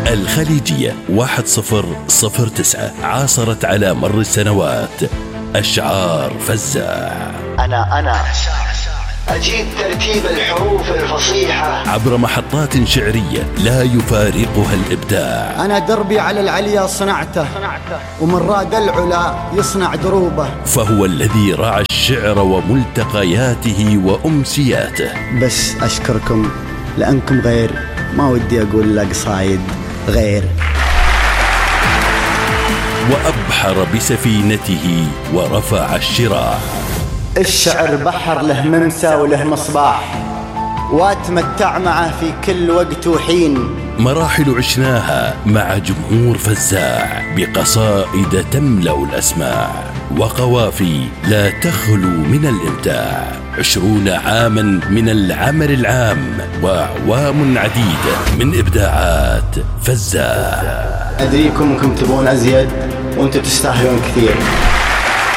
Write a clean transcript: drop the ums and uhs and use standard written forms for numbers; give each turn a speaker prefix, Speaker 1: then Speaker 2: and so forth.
Speaker 1: الخليجية 1009 عاصرت على مر السنوات أشعار فزاع.
Speaker 2: أنا أجيد ترتيب الحروف الفصيحة
Speaker 1: عبر محطات شعرية لا يفارقها الإبداع.
Speaker 3: أنا دربي على العليا صنعته، ومن راد العلا يصنع دروبه.
Speaker 1: فهو الذي رعى الشعر وملتقياته وأمسياته.
Speaker 3: بس أشكركم لأنكم غير، ما ودي أقول لك صايد غير.
Speaker 1: وأبحر بسفينته ورفع الشراع.
Speaker 3: الشعر بحر له ممسى وله مصباح، واتمتع معه في كل وقت وحين.
Speaker 1: مراحل عشناها مع جمهور فزاع بقصائد تملأ الأسماع، وقوافي لا تخلو من الإمتاع. 20 عاما من العمل العام وأعوام عديدة من إبداعات فزاع.
Speaker 3: أدريكم أنكم تبون أزيد وأنتم تستاهلون كثير.